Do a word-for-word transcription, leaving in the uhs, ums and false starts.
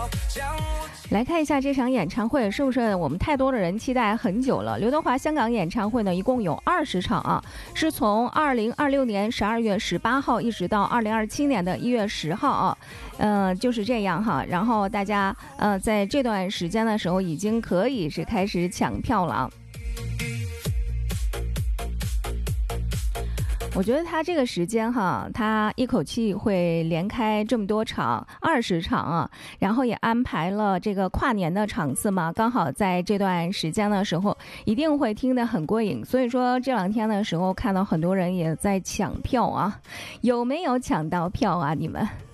来看一下这场演唱会是不是我们太多的人期待很久了。刘德华香港演唱会呢，一共有二十场啊，是从二零二六年十二月十八号一直到二零二七年的一月十号啊，呃，就是这样哈。然后大家呃在这段时间的时候已经可以是开始抢票了。我觉得他这个时间哈，他一口气会连开这么多场，二十场啊，然后也安排了这个跨年的场次嘛，刚好在这段时间的时候，一定会听得很过瘾。所以说这两天的时候，看到很多人也在抢票啊，有没有抢到票啊？你们？